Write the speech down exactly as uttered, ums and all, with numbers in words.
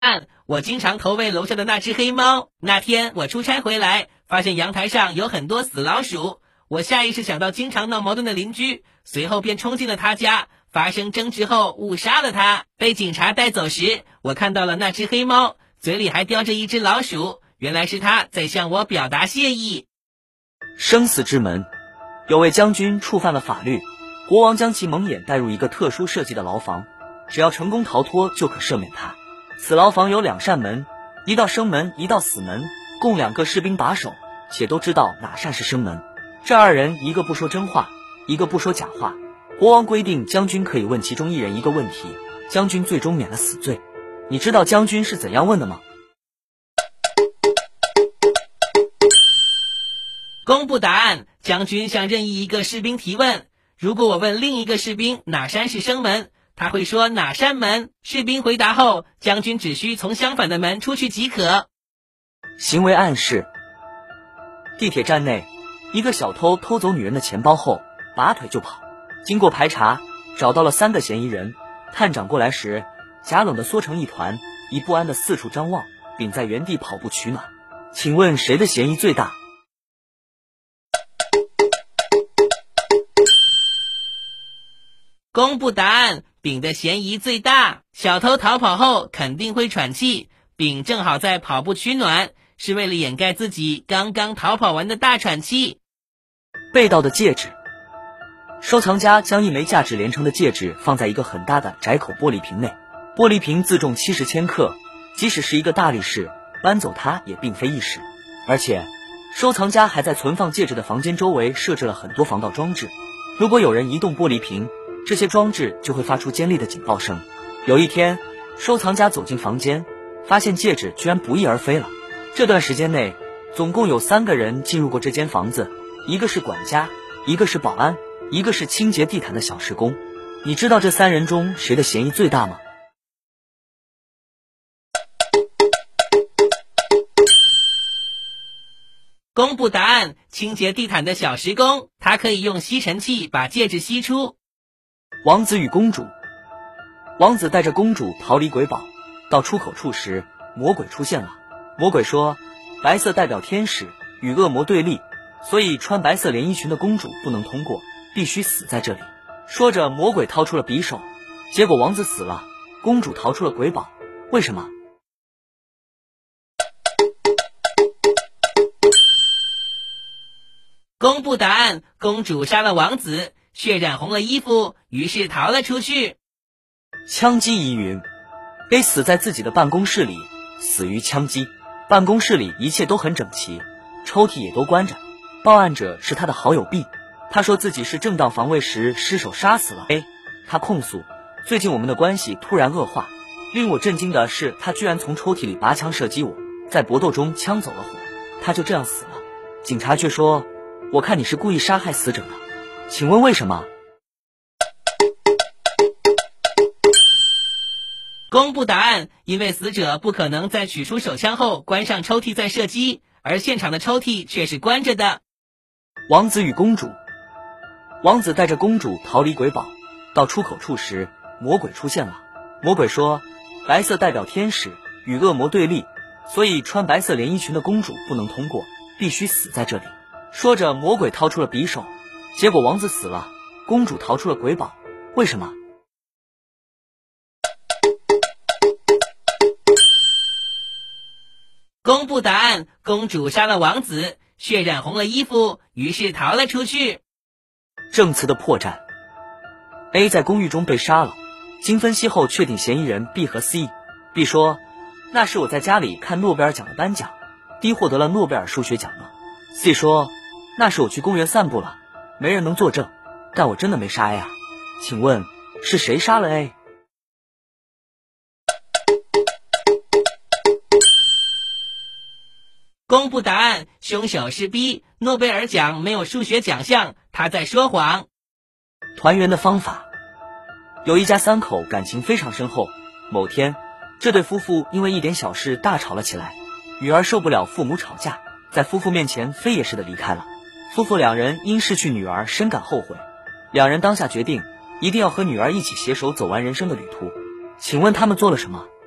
案，我经常投喂楼下的那只黑猫。那天我出差回来，发现阳台上有很多死老鼠，我下意识想到经常闹矛盾的邻居，随后便冲进了他家，发生争执后误杀了他。被警察带走时，我看到了那只黑猫，嘴里还叼着一只老鼠，原来是他在向我表达谢意。 生死之门，有位将军触犯了法律，国王将其蒙眼带入一个特殊设计的牢房，只要成功逃脱就可赦免他。此牢房有两扇门，一道生门，一道死门，共两个士兵把守，且都知道哪扇是生门。这二人一个不说真话，一个不说假话。国王规定将军可以问其中一人一个问题，将军最终免了死罪。你知道将军是怎样问的吗？ 公布答案，将军向任意一个士兵提问。如果我问另一个士兵哪扇是生门，他会说哪扇门，士兵回答后，将军只需从相反的门出去即可。 行为暗示。地铁站内，一个小偷偷走女人的钱包后拔腿就跑，经过排查找到了三个嫌疑人。探长过来时，假冷的缩成一团，以不安的四处张望，并在原地跑步取暖。请问谁的嫌疑最大？ 公布答案，丙的嫌疑最大。小偷逃跑后肯定会喘气，丙正好在跑步取暖，是为了掩盖自己刚刚逃跑完的大喘气。 被盗的戒指。收藏家将一枚价值连城的戒指放在一个很大的窄口玻璃瓶内，玻璃瓶自重七十千克，即使是一个大力士搬走它也并非易事。而且收藏家还在存放戒指的房间周围设置了很多防盗装置，如果有人移动玻璃瓶，这些装置就会发出尖利的警报声。有一天，收藏家走进房间，发现戒指居然不翼而飞了。这段时间内，总共有三个人进入过这间房子，一个是管家，一个是保安，一个是清洁地毯的小时工。你知道这三人中谁的嫌疑最大吗？ 公布答案，清洁地毯的小时工，他可以用吸尘器把戒指吸出。 王子与公主。王子带着公主逃离鬼堡，到出口处时，魔鬼出现了。魔鬼说，白色代表天使，与恶魔对立，所以穿白色连衣裙的公主不能通过，必须死在这里。说着，魔鬼掏出了匕首，结果王子死了，公主逃出了鬼堡。为什么？ 公布答案，公主杀了王子，血染红了衣服，于是逃了出去。 枪击疑云。 A 死在自己的办公室里，死于枪击。办公室里一切都很整齐，抽屉也都关着。报案者是他的好友 B， 他说自己是正当防卫时失手杀死了 A。 他控诉，最近我们的关系突然恶化，令我震惊的是他居然从抽屉里拔枪射击我，在搏斗中枪走了火，他就这样死了。警察却说，我看你是故意杀害死者的，请问为什么？ 公布答案，因为死者不可能在取出手枪后关上抽屉再射击，而现场的抽屉却是关着的。 王子与公主。王子带着公主逃离鬼堡，到出口处时，魔鬼出现了。魔鬼说，白色代表天使，与恶魔对立，所以穿白色连衣裙的公主不能通过，必须死在这里。说着，魔鬼掏出了匕首，结果王子死了，公主逃出了鬼堡。为什么？ 公布答案，公主杀了王子，血染红了衣服，于是逃了出去。 证词的破绽。 A 在公寓中被杀了，经分析后确定嫌疑人 B 和 C。 B 说，那是我在家里看诺贝尔奖的颁奖， D 获得了诺贝尔数学奖了。 C 说，那是我去公园散步了，没人能作证，但我真的没杀 A 啊。请问是谁杀了 A？ 公布答案，凶手是 B， 诺贝尔奖没有数学奖项，他在说谎。 团圆的方法。有一家三口感情非常深厚，某天，这对夫妇因为一点小事大吵了起来，女儿受不了父母吵架，在夫妇面前飞也似的离开了。夫妇两人因失去女儿深感后悔，两人当下决定一定要和女儿一起携手走完人生的旅途。请问他们做了什么？